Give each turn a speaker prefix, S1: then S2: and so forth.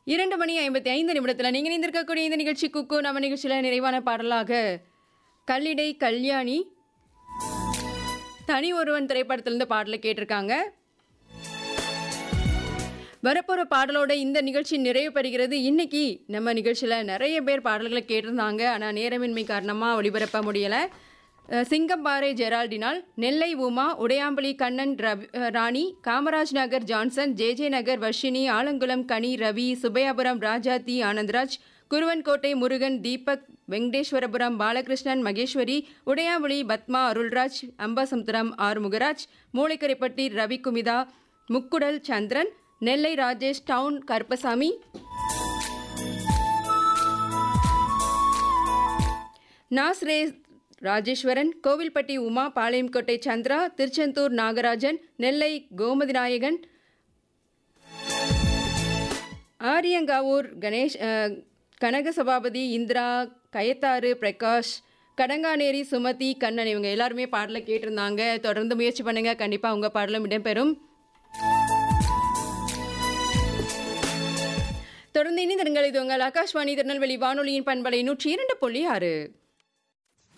S1: 2 மணி 55 நிமிடத்தில் நீங்கள் இணைந்திருக்கக்கூடிய இந்த நிகழ்ச்சி குக்கு நம்ம நிகழ்ச்சியில் நிறைவான பாடலாக கல்லிடை கல்யாணி தனி ஒருவன் திரைப்படத்திலிருந்து பாடலை கேட்டிருக்காங்க. வரப்போகிற பாடலோட இந்த நிகழ்ச்சி நிறைவு பெறுகிறது. இன்னைக்கு நம்ம நிகழ்ச்சியில் நிறைய பேர் பாடல்களை கேட்டிருந்தாங்க. ஆனால் நேரமின்மை காரணமாக ஒளிபரப்ப முடியலை. சிங்கம்பாறை ஜெரால்டினால், நெல்லை உமா, உடையாம்பலி கண்ணன் ராணி, காமராஜ் நகர் ஜான்சன், ஜே நகர் வர்ஷினி, ஆலங்குளம் கனி ரவி, சுபையாபுரம் ராஜாத்தி ஆனந்த்ராஜ், குருவன்கோட்டை முருகன், தீபக், வெங்கடேஸ்வரபுரம் பாலகிருஷ்ணன், மகேஸ்வரி, உடையாம்புலி பத்மா, அருள்ராஜ், அம்பாசமுத்திரம் ஆறுமுகராஜ், மூளைக்கரைப்பட்டி ரவி குமிதா, முக்குடல் சந்திரன், நெல்லை ராஜேஷ், டவுன் கருப்பசாமி, நாஸ்ரே ராஜேஸ்வரன், கோவில்பட்டி உமா, பாளையங்கோட்டை சந்திரா, திருச்செந்தூர் நாகராஜன், நெல்லை கோமதி நாயகன், ஆரியங்காவூர் கணேஷ், கனக சபாபதி, இந்திரா, கயத்தாறு பிரகாஷ், கடங்கானேரி சுமதி, கண்ணன், இவங்க எல்லாருமே பாடலை கேட்டிருந்தாங்க. தொடர்ந்து முயற்சி பண்ணுங்க, கண்டிப்பாக உங்கள் பாடலும் இடம்பெறும். தொடர்ந்து இணைந்திருங்கள். இது உங்கள் ஆகாஷ்வாணி திருநெல்வேலி வானொலியின் பண்பலை 102.6.